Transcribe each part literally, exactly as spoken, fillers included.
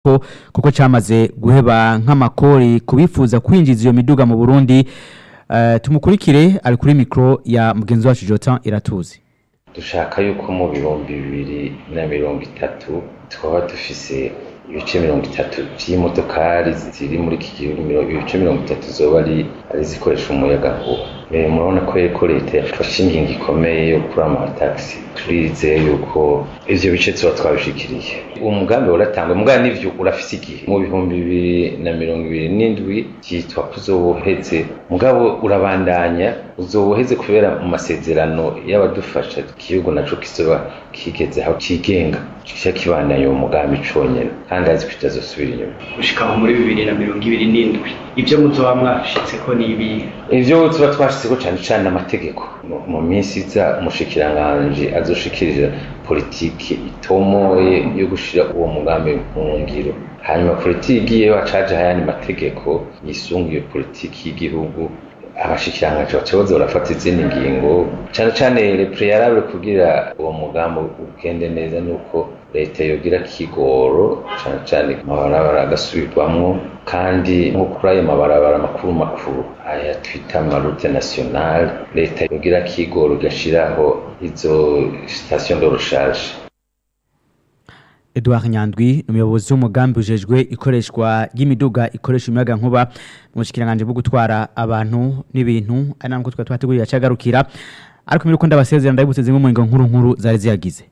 kuko cyamaze guheba nk'amakori kubifuza kwinjiza iyo miduga mu Burundi. Uh, tumukurikire ari kuri micro ya mugenzi wacu Jotan Iratuzi. Dushaka yuko mu bihumbi bibiri na mirongo itatu twaba dufise ibice mirongo itatu by'imodokari ziri muri iki gihugu, ibice mirongo itatu zoba ari zikoresha umuyagankuba. Murabona ko eko leta yafashe ingingo ikomeye yo kuri amataxi. Turize yuko ivyo bice tuba twabishikiriye. Uwo mugambi waratangwa, mugambi n'ivyo urafise igihe. Mu bihumbi bibiri na mirongo ibiri n'indwi cyitwa kuzoboheze, mugabo urabandanya uzoboheze kubera mu masezerano y'abadufasha igihugu naco kizoba kigeze aho kigenga kisha kibana yo mugambi conyene kandi azi kwitazosubira inyuma gushika muri bibiri na mirongo ibiri n'indwi. Ivyo muzoba mwashitse ko nibi ivyo tuba twashitse cyane cyane amategeko. Mu minsi iza umushikiranganje azoshikirira politiki itomoye yo gushira uwo mugambi mu ngiro. Hanyuma politiki yewe acaje hayani mategeko yisungiye politiki y'igihugu. Abashikiranganje bacoboza barafata izindi ngingo cyane cyane le préalable kugira uwo mugambi ugende neza nuko leta yogira kigoro cyane cyane mabarabara agasubirwamwo, kandi nko kuri ayo mabarabara makuru makuru aya twita marute nationale leta yogira kigoro gashiraho izo station de recharge. Edouard Nyandwi umuyobozi w'umugambi ujejwe ikoreshwa y'imiduga ikoresha umuyaga nkuba mu shikiranganje bwo gutwara abantu n'ibintu ari namwe twa twategurira cyagarukira, ariko miruko ndabasezera ndabutse zimwe mu ngo nkuru nkuru zari ziyagize.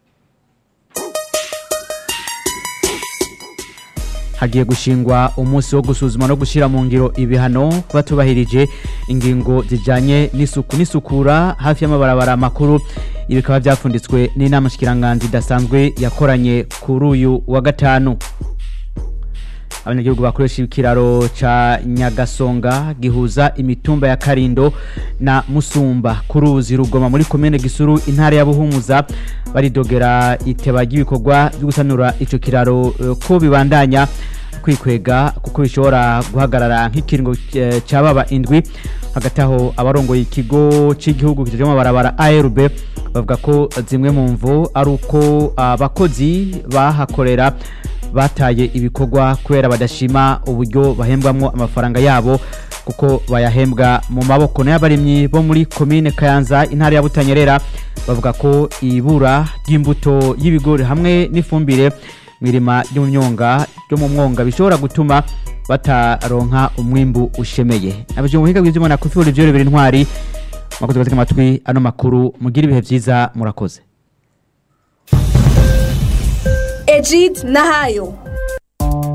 Hagiye gushingwa umunsi wo gusuzuma no gushira mu ngiro ibihano batubahirije ingingo zijanye n'isuku n'isukura hafi y'amabarabara makuru. Ibikaba byafunditswe n'inama shikiranganje idasanzwe yakoranye kuri uyu wa gatanu. Abanyagihugu bakoresha ikiraro ca Nyagasonga gihuza imitumba ya Karindo na Musumba kuruzi Rugoma muri komine Gisuru intara ya Buhumuza baridogera iteba ry'ibikorwa byo gusanura ico kiraro uh, ko bibandanya kwikwega kuko bishobora guhagarara nk'ikiringo uh, cyababa indwi. Hagati aho abarongoye ikigo cy'igihugu kitaje mu barabara A R B bavuga ko zimwe mu mvo ari uko abakozi bahakorera bataye ibikorwa kubera badashima uburyo bahembwamwo amafaranga yabo kuko bayahembwa mu maboko n'abarimyi bo muri komine Kayanza intara ya Butanyerera. Bavuga ko ibura ry'imbuto y'ibigori hamwe n'ifumbire mirima yo mu myonga yo mu mwonga bishobora gutuma bataronka umwimbu ushemeye. Abaje mu buhinga bw'ivyo na Kofi Olivier bibiri ntwari makoze bateka amatwi ano makuru mugira ibihe vyiza murakoze. Ejid Nahayo.